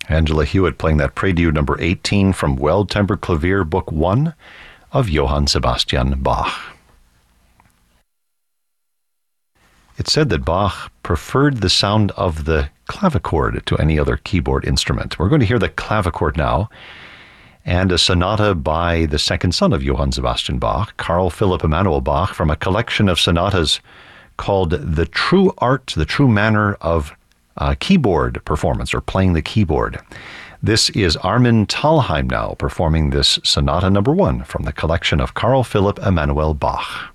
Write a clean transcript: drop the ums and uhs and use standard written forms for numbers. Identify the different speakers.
Speaker 1: Angela Hewitt playing that Prelude number 18 from Well-Tempered Clavier, Book 1 of Johann Sebastian Bach. It's said that Bach preferred the sound of the clavichord to any other keyboard instrument. We're going to hear the clavichord now, and a sonata by the second son of Johann Sebastian Bach, Carl Philipp Emanuel Bach, from a collection of sonatas called The True Art, the True Manner of Keyboard Performance, or Playing the Keyboard. This is Armin Thalheim now performing this sonata number 1 from the collection of Carl Philipp Emanuel Bach.